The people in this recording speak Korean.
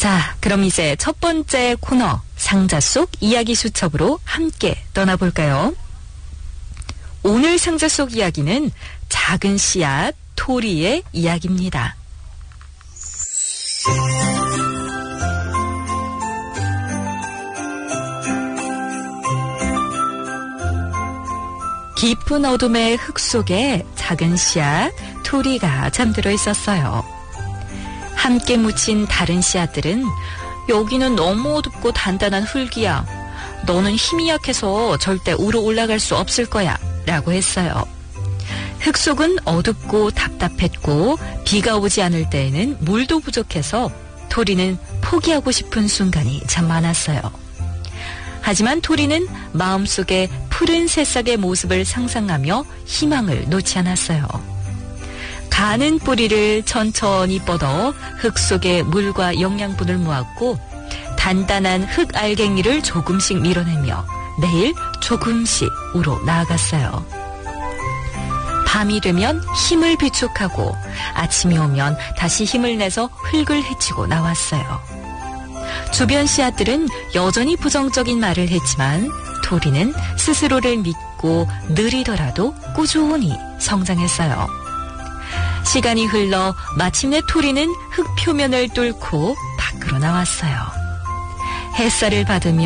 자, 그럼 이제 첫 번째 코너 상자 속 이야기 수첩으로 함께 떠나볼까요? 오늘 상자 속 이야기는 작은 씨앗 토리의 이야기입니다. 깊은 어둠의 흙 속에 작은 씨앗 토리가 잠들어 있었어요. 함께 묻힌 다른 씨앗들은 여기는 너무 어둡고 단단한 흙이야. 너는 힘이 약해서 절대 위로 올라갈 수 없을 거야. 라고 했어요. 흙 속은 어둡고 답답했고 비가 오지 않을 때에는 물도 부족해서 토리는 포기하고 싶은 순간이 참 많았어요. 하지만 토리는 마음속에 푸른 새싹의 모습을 상상하며 희망을 놓지 않았어요. 가는 뿌리를 천천히 뻗어 흙 속에 물과 영양분을 모았고 단단한 흙 알갱이를 조금씩 밀어내며 매일 조금씩 우로 나아갔어요. 밤이 되면 힘을 비축하고 아침이 오면 다시 힘을 내서 흙을 헤치고 나왔어요. 주변 씨앗들은 여전히 부정적인 말을 했지만 토리는 스스로를 믿고 느리더라도 꾸준히 성장했어요. 시간이 흘러 마침내 토리는 흙 표면을 뚫고 밖으로 나왔어요. 햇살을 받으며